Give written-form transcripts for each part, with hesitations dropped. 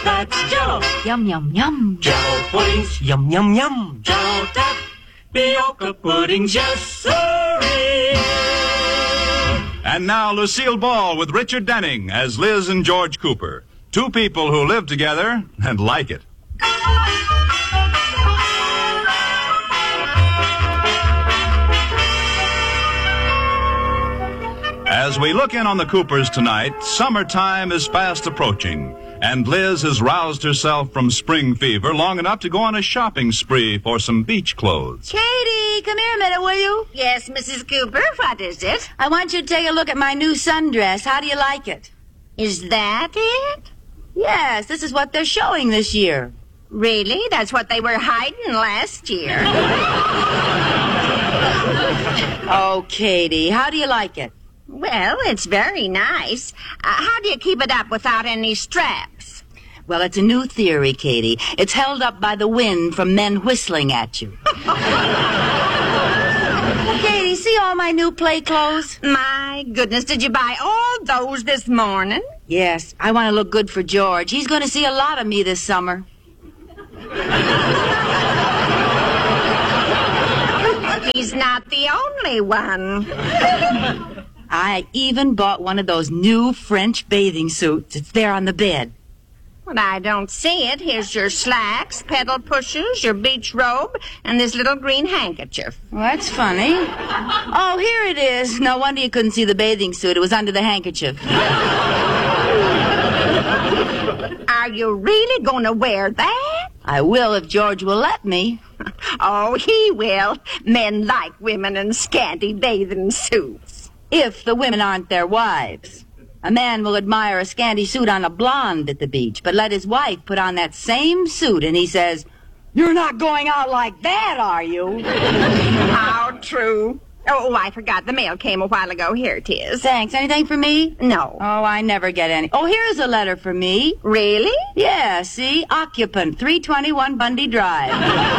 that's Jell-O. Yum, yum, yum. Jell-O puddings, Yum, yum, yum. Jell-O tapioca puddings, yes, sirree. And now Lucille Ball with Richard Denning as Liz and George Cooper. Two people who live together and like it. As we look in on the Coopers tonight, summertime is fast approaching, and Liz has roused herself from spring fever long enough to go on a shopping spree for some beach clothes. Katie, come here a minute, will you? Yes, Mrs. Cooper, what is it? I want you to take a look at my new sundress. How do you like it? Is that it? Yes, this is what they're showing this year. Really? That's what they were hiding last year. Oh, Katie, how do you like it? Well, it's very nice. How do you keep it up without any straps? Well, it's a new theory, Katie. It's held up by the wind from men whistling at you. Katie, see all my new play clothes? My goodness, did you buy all those this morning? Yes, I want to look good for George. He's going to see a lot of me this summer. He's not the only one. I even bought one of those new French bathing suits. It's there on the bed. Well, I don't see it. Here's your slacks, pedal pushers, your beach robe, and this little green handkerchief. Well, that's funny. Oh, here it is. No wonder you couldn't see the bathing suit. It was under the handkerchief. Are you really going to wear that? I will if George will let me. Oh, he will. Men like women in scanty bathing suits. If the women aren't their wives. A man will admire a scanty suit on a blonde at the beach, but let his wife put on that same suit and he says, "You're not going out like that, are you?" How true. Oh, I forgot. The mail came a while ago. Here it is. Thanks. Anything for me? No. Oh, I never get any. Oh, here's a letter for me. Really? Yeah, see? Occupant, 321 Bundy Drive.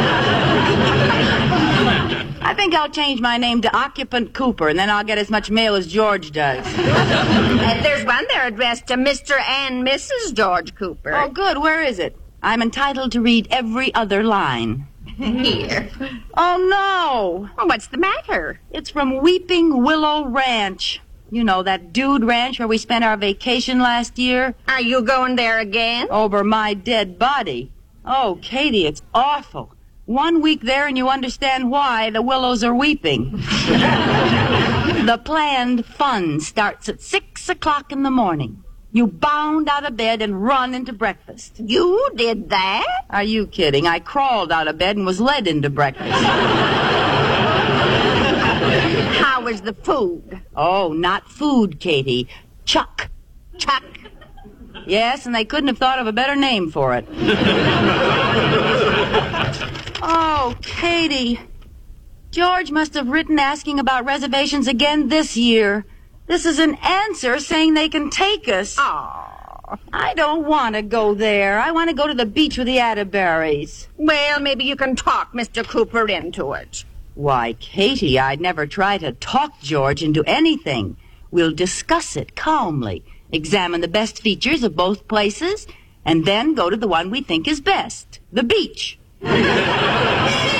I think I'll change my name to Occupant Cooper, and then I'll get as much mail as George does. There's one there addressed to Mr. and Mrs. George Cooper. Oh, good. Where is it? I'm entitled to read every other line. Here. Oh, no. Well, what's the matter? It's from Weeping Willow Ranch. You know, that dude ranch where we spent our vacation last year? Are you going there again? Over my dead body. Oh, Katie, it's awful. 1 week there and you understand why the willows are weeping. The planned fun starts at 6 o'clock in the morning. You bound out of bed and run into breakfast. You did that? Are you kidding? I crawled out of bed and was led into breakfast. How was the food? Oh, not food, Katie. Chuck. Chuck. Yes, and they couldn't have thought of a better name for it. Oh, Katie. George must have written asking about reservations again this year. This is an answer saying they can take us. Oh. I don't want to go there. I want to go to the beach with the Atterberries. Well, maybe you can talk Mr. Cooper into it. Why, Katie, I'd never try to talk George into anything. We'll discuss it calmly, examine the best features of both places, and then go to the one we think is best, the beach.